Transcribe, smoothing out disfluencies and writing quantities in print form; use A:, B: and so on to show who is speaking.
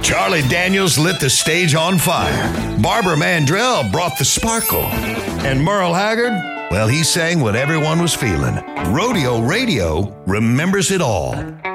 A: Charlie Daniels lit the stage on fire. Barbara Mandrell brought the sparkle. And Merle Haggard, well, he sang what everyone was feeling. Rodeo Radio remembers it all.